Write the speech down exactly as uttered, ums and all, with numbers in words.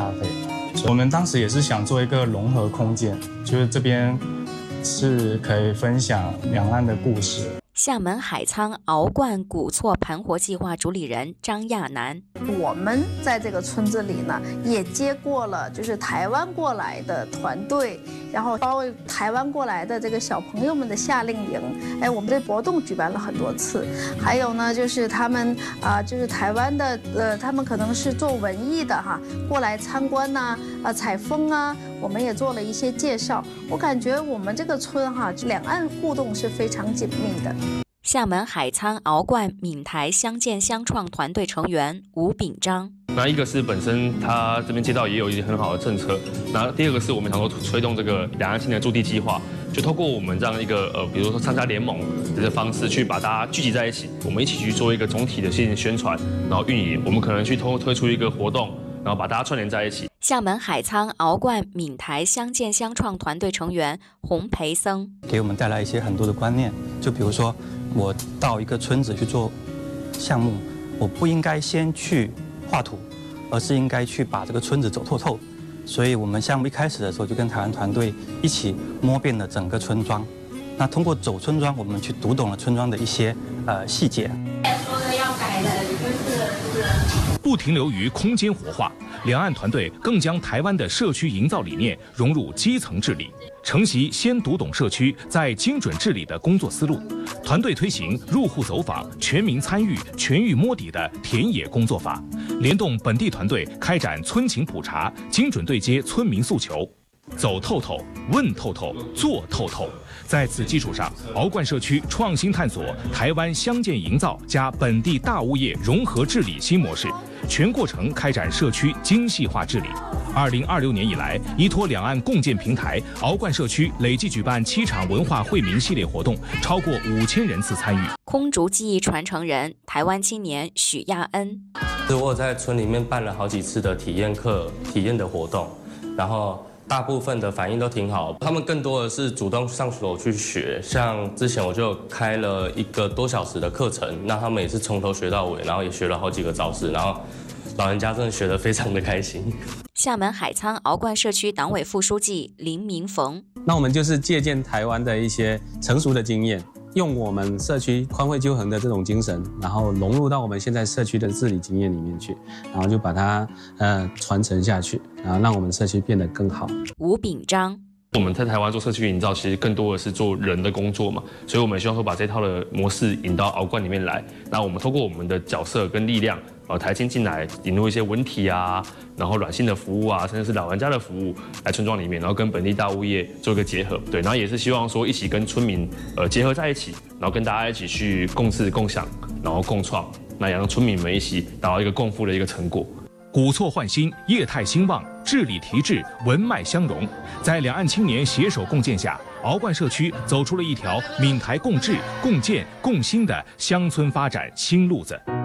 咖啡。我们当时也是想做一个融合空间，就是这边是可以分享两岸的故事。 厦门海沧鳌冠古厝盘活计划主理人张亚楠， 我们在这个村子里呢，也接过了就是台湾过来的团队，然后包括台湾过来的这个小朋友们的夏令营，哎，我们这活动举办了很多次。还有呢，就是他们啊、呃，就是台湾的呃，他们可能是做文艺的哈，过来参观呐、啊，呃，采风啊，我们也做了一些介绍。我感觉我们这个村哈，两岸互动是非常紧密的。 厦门海沧鳌冠闽台相见相创团队成员吴炳章。 那一个是本身他这边街道也有一些很好的政策，那第二个是我们想说推动这个两岸青年驻地计划，就透过我们这样一个呃，比如说参加联盟的方式，去把大家聚集在一起，我们一起去做一个总体的新闻宣传，然后运营，我们可能去推推出一个活动，然后把大家串联在一起。 厦门海沧鳌冠闽台相见相创团队成员洪培僧给我们带来一些很多的观念，就比如说我到一个村子去做项目，我不应该先去画图，而是应该去把这个村子走透透。所以我们项目一开始的时候就跟台湾团队一起摸遍了整个村庄。那通过走村庄，我们去读懂了村庄的一些呃细节。 说的要改的就是不停留于空间活化，两岸团队更将台湾的社区营造理念融入基层治理，承袭先读懂社区再精准治理的工作思路。团队推行入户走访、全民参与、全域摸底的田野工作法，联动本地团队开展村情普查，精准对接村民诉求。走透透，问透透，做透透。在此基础上，鳌冠社区创新探索台湾乡建营造加本地大物业融合治理新模式，全过程开展社区精细化治理。二零二六年以来，依托两岸共建平台，鳌冠社区累计举办七场文化惠民系列活动，超过五千人次参与。 空竹技艺传承人台湾青年许亚恩， 我有在村里面办了好几次的体验课、体验的活动，然后大部分的反应都挺好，他们更多的是主动上手去学。像之前我就开了一个多小时的课程，那他们也是从头学到尾，然后也学了好几个招式，然后老人家真的学得非常的开心。 厦门海沧鳌冠社区党委副书记林明逢， 那我们就是借鉴台湾的一些成熟的经验，用我们社区宽惠纠合的这种精神，然后融入到我们现在社区的治理经验里面去，然后就把它呃传承下去，然后让我们社区变得更好。 吴炳章， 我们在台湾做社区营造，其实更多的是做人的工作嘛，所以我们希望说把这套的模式引到鳌冠里面来。那我们透过我们的角色跟力量，呃，台青进来引入一些文体啊，然后软性的服务啊，甚至是老人家的服务来村庄里面，然后跟本地大物业做一个结合，对，然后也是希望说一起跟村民呃结合在一起，然后跟大家一起去共治共享，然后共创，那也让村民们一起达到一个共富的一个成果。 古厝焕新，业态兴旺，治理提质，文脉相融。在两岸青年携手共建下，鳌冠社区走出了一条闽台共治、共建、共兴的乡村发展新路子。